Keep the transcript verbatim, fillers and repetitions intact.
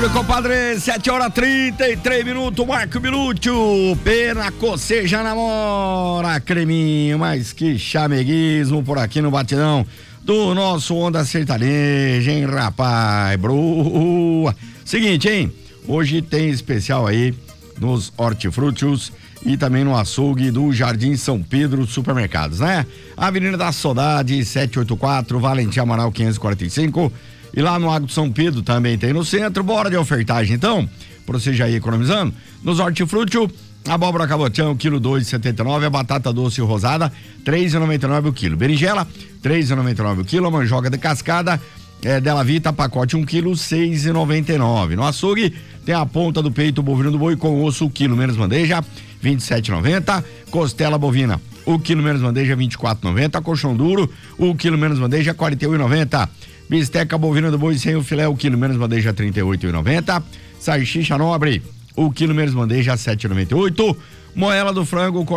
meu compadre, sete horas trinta e três minutos, Marco Milúcio, pena coceja namora, creminho, mas que chameguismo por aqui no batidão do nosso Onda Sertaneja, hein, rapaz, broa. Seguinte, hein, hoje tem especial aí nos hortifrutis e também no açougue do Jardim São Pedro Supermercados, né? Avenida da Saudade, setecentos e oitenta e quatro, Valentim Amaral quinhentos e quarenta e cinco. E lá no Agro de São Pedro também tem no centro. Bora de ofertagem então, pra você já ir economizando. Nos hortifrutis, abóbora cabotião, quilo dois e setenta e nove, a batata doce rosada, três e noventa e nove o quilo. Berinjela, três e noventa e nove o quilo, a manjoca de cascada, é, Della Vita, pacote um quilo, seis e noventa e nove. No açougue, tem a ponta do peito bovino do boi com osso, o quilo menos bandeja, vinte e sete e noventa. Costela bovina, o quilo menos bandeja, vinte e quatro e noventa. Coxão duro, o quilo menos bandeja, quarenta e um e noventa. Bisteca bovina do boi sem o filé, o quilo menos bandeja, trinta e oito e noventa. Salsicha nobre, o quilo menos bandeja, sete e noventa e oito. Moela do frango